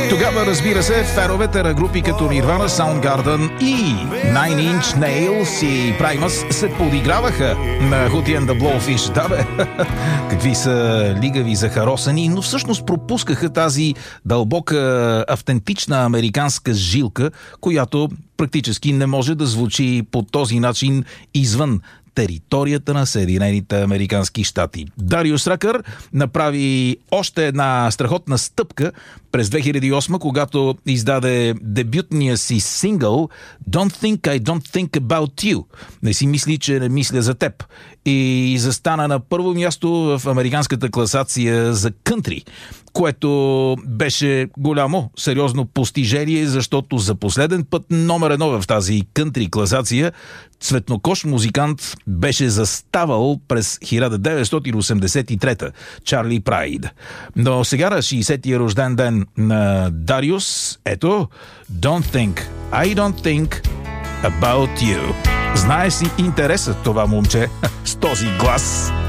Тогава, разбира се, феровете групи като Nirvana, Soundgarden и Nine Inch Nails и Primus се подиграваха на Hootie and the Blowfish. Да бе, какви са лигави захаросани, но всъщност пропускаха тази дълбока, автентична американска жилка, която практически не може да звучи по този начин извън територията на Съединените американски щати. Дариус Ракър направи още една страхотна стъпка през 2008, когато издаде дебютния си сингъл Don't Think I Don't Think About You. Не си мисли, че не мисля за теб. И застана на първо място в американската класация за кънтри, което беше голямо, сериозно постижение, защото за последен път номер 1 в тази кънтри класация цветнокож музикант беше заставал през 1983-та Чарли Прайд. Но сега на 60-тия рожден ден на Дариус, ето Don't Think I Don't Think About You. Знае си интересът това момче с този глас.